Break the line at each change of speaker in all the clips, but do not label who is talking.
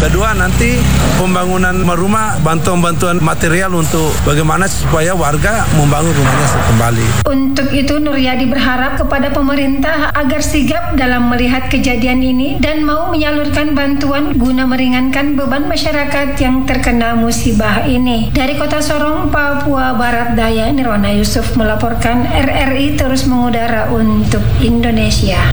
Kedua, nanti pembangunan rumah, bantuan-bantuan material untuk bagaimana supaya warga membangun rumahnya kembali.
Untuk itu, Nuryadi berharap kepada pemerintah agar sigap dalam melihat kejadian ini dan mau menyalurkan bantuan guna meringankan beban masyarakat yang terkena musibah ini. Dari Kota Sorong, Papua Barat Daya, Nirwana Yusuf melaporkan. RRI terus mengudara untuk Indonesia.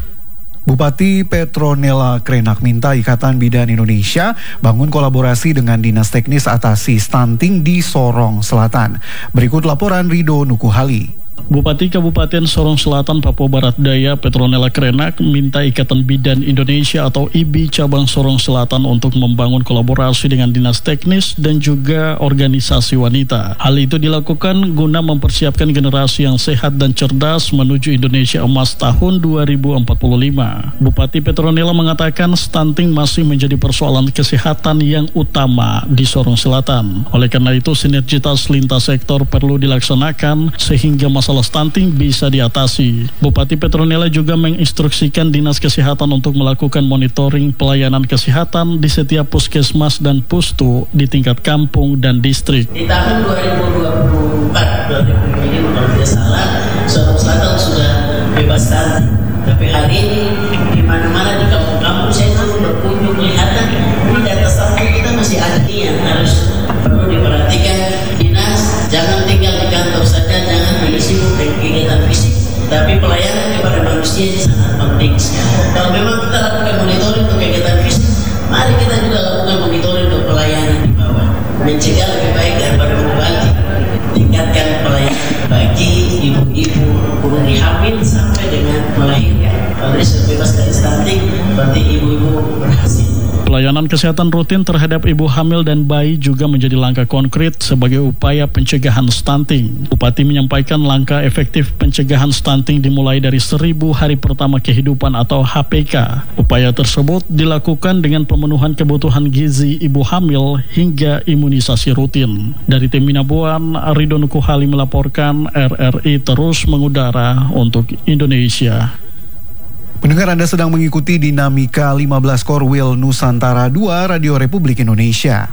Bupati Petronella Krenak minta Ikatan Bidan Indonesia bangun kolaborasi dengan Dinas Teknis Atasi Stunting di Sorong Selatan. Berikut laporan Rido Nukuhali.
Bupati Kabupaten Sorong Selatan, Papua Barat Daya, Petronella Krenak minta Ikatan Bidan Indonesia atau IBI cabang Sorong Selatan untuk membangun kolaborasi dengan dinas teknis dan juga organisasi wanita. Hal itu dilakukan guna mempersiapkan generasi yang sehat dan cerdas menuju Indonesia Emas tahun 2045. Bupati Petronella mengatakan stunting masih menjadi persoalan kesehatan yang utama di Sorong Selatan. Oleh karena itu, sinergitas lintas sektor perlu dilaksanakan sehingga masalah stunting bisa diatasi. Bupati Petronella juga menginstruksikan Dinas Kesehatan untuk melakukan monitoring pelayanan kesehatan di setiap puskesmas dan pustu di tingkat kampung dan distrik.
Di tahun 2024, kalau tidak salah, Sorong Selatan sudah bebas stunting. Tapi hari ini di mana-mana di kampung-kampung saya selalu berkunjung kelihatan ini data stunting kita masih ada yang harus perlu diperhatikan. Dinas jangan tinggal di kantor saja, jangan hanya sibuk dengan kegiatan fisik, tapi pelayanan kepada manusia ini sangat penting. Kalau memang kita lakukan monitoring untuk kegiatan fisik, mari kita juga lakukan monitoring untuk pelayanan di bawah. Mencegah lebih baik daripada mengobati. Tingkatkan pelayanan bagi ibu-ibu mulai hamil sampai dengan melahirkan. Kalau dia bebas dari stunting, berarti ibu-ibu berhasil.
Pelayanan kesehatan rutin terhadap ibu hamil dan bayi juga menjadi langkah konkret sebagai upaya pencegahan stunting. Bupati menyampaikan langkah efektif pencegahan stunting dimulai dari 1000 hari pertama kehidupan atau HPK. Upaya tersebut dilakukan dengan pemenuhan kebutuhan gizi ibu hamil hingga imunisasi rutin. Dari tim Minabuan, Rido Nukuhali melaporkan. RRI terus mengudara untuk Indonesia.
Pendengar, Anda sedang mengikuti Dinamika 15 Korwil Nusantara 2 Radio Republik Indonesia.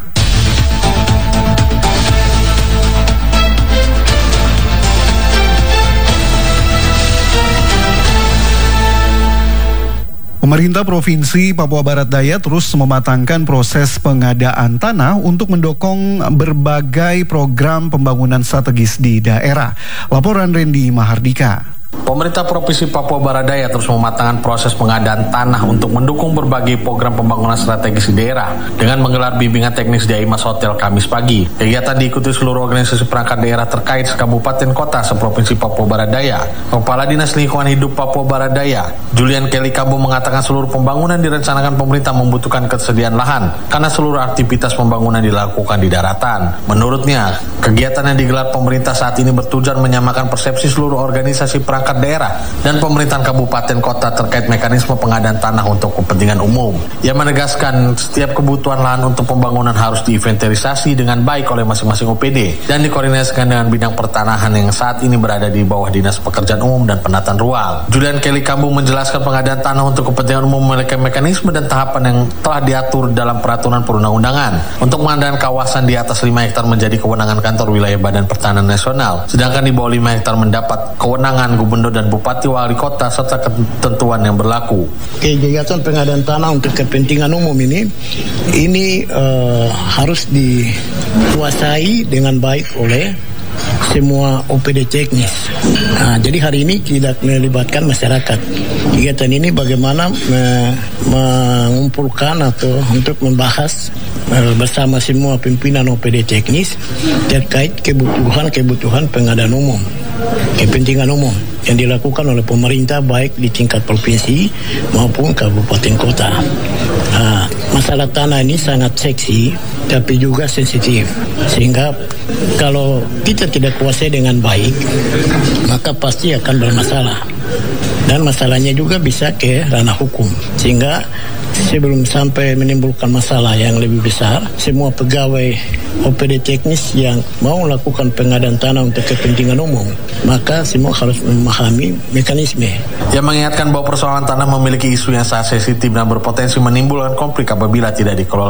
Pemerintah Provinsi Papua Barat Daya terus mematangkan proses pengadaan tanah untuk mendukung berbagai program pembangunan strategis di daerah. Laporan Randy Mahardika.
Pemerintah Provinsi Papua Barat Daya terus mematangkan proses pengadaan tanah untuk mendukung berbagai program pembangunan strategis di daerah dengan menggelar bimbingan teknis di Aimas Hotel Kamis pagi. Kegiatan diikuti seluruh organisasi perangkat daerah terkait sekabupaten kota seprovinsi Papua Barat Daya. Kepala Dinas Lingkungan Hidup Papua Barat Daya, Julian Kelly Kambu, mengatakan seluruh pembangunan direncanakan pemerintah membutuhkan ketersediaan lahan karena seluruh aktivitas pembangunan dilakukan di daratan. Menurutnya, kegiatan yang digelar pemerintah saat ini bertujuan menyamakan persepsi seluruh organisasi perangkat daerah dan pemerintahan kabupaten kota terkait mekanisme pengadaan tanah untuk kepentingan umum. Ia menegaskan setiap kebutuhan lahan untuk pembangunan harus diinventarisasi dengan baik oleh masing-masing OPD dan dikoordinasikan dengan bidang pertanahan yang saat ini berada di bawah Dinas Pekerjaan Umum dan Penataan Ruang. Julian Kelly Kambu menjelaskan pengadaan tanah untuk kepentingan umum memiliki mekanisme dan tahapan yang telah diatur dalam peraturan perundang-undangan. Untuk pengadaan kawasan di atas 5 hektar menjadi kewenangan kantor wilayah Badan Pertanahan Nasional, sedangkan di bawah 5 hektar mendapat kewenangan gubernur dan bupati wali kota serta ketentuan yang berlaku.
Kegiatan pengadaan tanah untuk kepentingan umum ini harus dikuasai dengan baik oleh semua OPD teknis. Jadi hari ini tidak melibatkan masyarakat. Kegiatan ini bagaimana mengumpulkan atau untuk membahas bersama semua pimpinan OPD teknis terkait kebutuhan pengadaan umum, kepentingan umum yang dilakukan oleh pemerintah baik di tingkat provinsi maupun kabupaten kota. Masalah tanah ini sangat seksi tapi juga sensitif, sehingga kalau kita tidak kuasai dengan baik maka pasti akan bermasalah, dan masalahnya juga bisa ke ranah hukum, sehingga sebelum sampai menimbulkan masalah yang lebih besar, semua pegawai OPD teknis yang mau melakukan pengadaan tanah untuk kepentingan umum, maka semua harus memahami mekanisme.
Ia mengingatkan bahwa persoalan tanah memiliki isu yang sangat sensitif dan berpotensi menimbulkan konflik apabila tidak dikelola